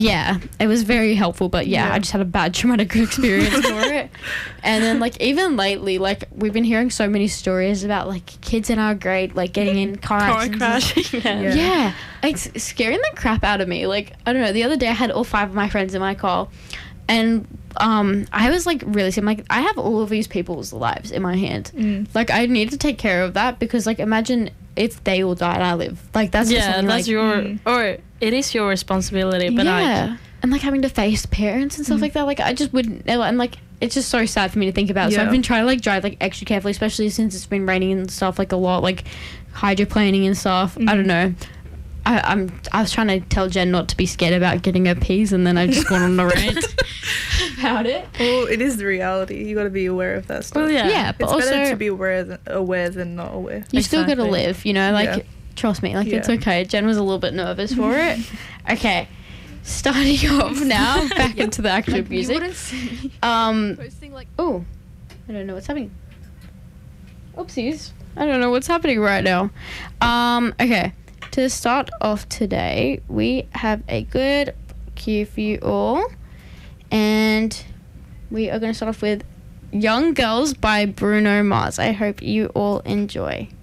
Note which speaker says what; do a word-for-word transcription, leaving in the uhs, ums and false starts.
Speaker 1: Yeah, it was very helpful, but yeah,
Speaker 2: Yeah.
Speaker 1: I just had a bad traumatic experience for it. And then, like, even lately, like, we've been hearing so many stories about, like, kids in our grade, like, getting in car
Speaker 3: Car
Speaker 1: accidents.
Speaker 3: crash. yeah.
Speaker 2: Yeah.
Speaker 1: Yeah, it's scaring the crap out of me. Like, I don't know, the other day I had all five of my friends in my car, and um, I was, like, really sick. Like, I have all of these people's lives in my hand.
Speaker 2: Mm.
Speaker 1: Like, I need to take care of that because, like, imagine if they all die and I live. Like, that's just
Speaker 3: Yeah,
Speaker 1: something,
Speaker 3: that's
Speaker 1: like,
Speaker 3: your
Speaker 2: Mm.
Speaker 3: or it is your responsibility. But
Speaker 1: yeah.
Speaker 3: like,
Speaker 1: And like having to face parents and stuff
Speaker 2: Mm.
Speaker 1: like that, like I just wouldn't. And like it's just so sad for me to think about. So
Speaker 2: Yeah.
Speaker 1: I've been trying to like drive like extra carefully, especially since it's been raining and stuff like a lot, like hydroplaning and stuff. I don't
Speaker 2: Mhm.
Speaker 1: know. I, I'm. I was trying to tell Jen not to be scared about getting her P's, and then I just went on a rant about it.
Speaker 2: Well, it is the reality. You got to be aware of that stuff.
Speaker 3: well, yeah,
Speaker 1: Yeah, but
Speaker 2: It's
Speaker 1: also
Speaker 2: better to be aware than, aware than not aware.
Speaker 1: you still got to
Speaker 3: Exactly.
Speaker 1: live. You know, like
Speaker 2: Yeah.
Speaker 1: trust me, like it's
Speaker 2: Yeah.
Speaker 1: okay. Jen was a little bit nervous for it. Okay, starting off now, back into the actual
Speaker 4: Like, you
Speaker 1: music.
Speaker 4: wouldn't see
Speaker 1: Um.
Speaker 4: posting like
Speaker 1: Oh, I don't know what's happening. Oopsies. I don't know what's happening right now. Um, okay. To start off today, we have a good cue for you all. And we are going to start off with Young Girls by Bruno Mars. I hope you all enjoy.